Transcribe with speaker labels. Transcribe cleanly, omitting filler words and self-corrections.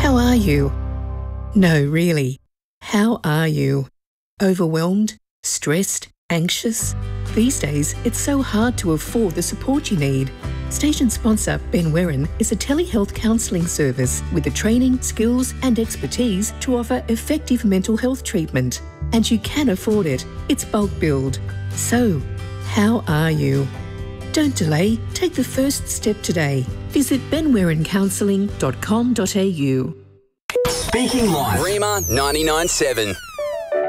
Speaker 1: How are you? No, really. How are you? Overwhelmed? Stressed? Anxious? These days, it's so hard to afford the support you need. Station sponsor Ben Werin is a telehealth counselling service with the training, skills and expertise to offer effective mental health treatment. And you can afford it. It's bulk billed. So, how are you? Don't delay. Take the first step today. Visit benwerincounselling.com.au.
Speaker 2: Speaking Life. Rima 99.7.